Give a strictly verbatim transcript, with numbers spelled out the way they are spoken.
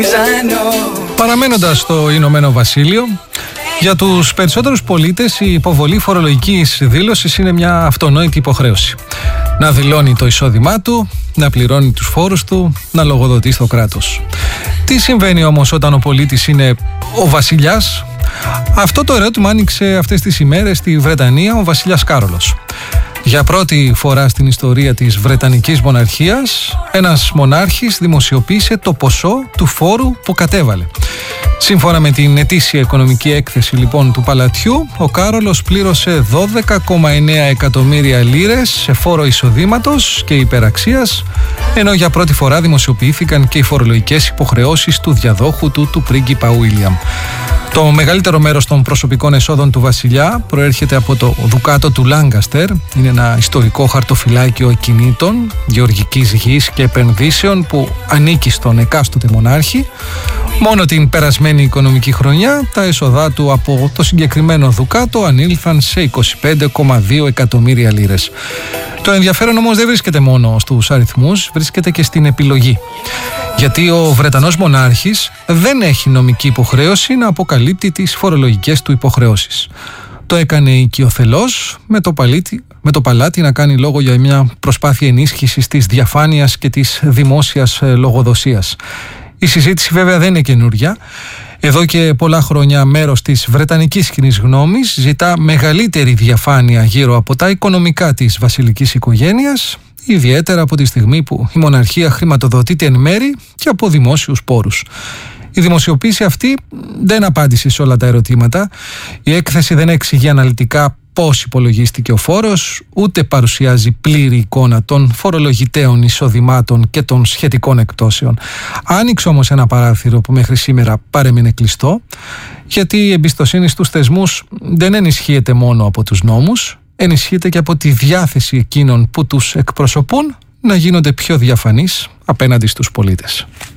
Παραμένοντας στο Ηνωμένο Βασίλειο, για τους περισσότερους πολίτες η υποβολή φορολογικής δήλωσης είναι μια αυτονόητη υποχρέωση. Να δηλώνει το εισόδημά του, να πληρώνει τους φόρους του, να λογοδοτεί στο κράτος. Τι συμβαίνει όμως όταν ο πολίτης είναι ο βασιλιάς? Αυτό το ερώτημα άνοιξε αυτές τις ημέρες στη Βρετανία ο βασιλιάς Κάρολος. Για πρώτη φορά στην ιστορία της Βρετανικής Μοναρχίας, ένας μονάρχης δημοσιοποίησε το ποσό του φόρου που κατέβαλε. Σύμφωνα με την ετήσια οικονομική έκθεση λοιπόν του παλατιού, ο Κάρολος πλήρωσε δώδεκα κόμμα εννέα εκατομμύρια λίρες σε φόρο εισοδήματος και υπεραξίας, ενώ για πρώτη φορά δημοσιοποιήθηκαν και οι φορολογικές υποχρεώσεις του διαδόχου του, του πρίγκιπα Ουίλιαμ. Το μεγαλύτερο μέρος των προσωπικών εσόδων του βασιλιά προέρχεται από το Δουκάτο του Λάγκαστερ. Είναι ένα ιστορικό χαρτοφυλάκιο ακινήτων, γεωργικής γης και επενδύσεων που ανήκει στον εκάστοτε μονάρχη. Μόνο την περασμένη οικονομική χρονιά τα έσοδά του από το συγκεκριμένο Δουκάτο ανήλθαν σε είκοσι πέντε κόμμα δύο εκατομμύρια λίρες. Το ενδιαφέρον όμως δεν βρίσκεται μόνο στους αριθμούς, βρίσκεται και στην επιλογή. Γιατί ο Βρετανός μονάρχης δεν έχει νομική υποχρέωση να αποκαλύπτει τις φορολογικές του υποχρεώσεις. Το έκανε οικειοθελώς με το, παλίτι, με το παλάτι να κάνει λόγο για μια προσπάθεια ενίσχυσης της διαφάνειας και της δημόσιας λογοδοσίας. Η συζήτηση βέβαια δεν είναι καινούρια. Εδώ και πολλά χρόνια μέρος της βρετανικής κοινής γνώμης ζητά μεγαλύτερη διαφάνεια γύρω από τα οικονομικά της βασιλικής οικογένειας, ιδιαίτερα από τη στιγμή που η μοναρχία χρηματοδοτείται εν μέρη και από δημόσιους πόρους. Η δημοσιοποίηση αυτή δεν απάντησε σε όλα τα ερωτήματα. Η έκθεση δεν εξηγεί αναλυτικά πώς υπολογίστηκε ο φόρος, ούτε παρουσιάζει πλήρη εικόνα των φορολογητέων εισοδημάτων και των σχετικών εκτόσεων. Άνοιξε όμως ένα παράθυρο που μέχρι σήμερα παρέμεινε κλειστό, γιατί η εμπιστοσύνη στους θεσμούς δεν ενισχύεται μόνο από τους νόμους, ενισχύεται και από τη διάθεση εκείνων που τους εκπροσωπούν να γίνονται πιο διαφανείς απέναντι στους πολίτες.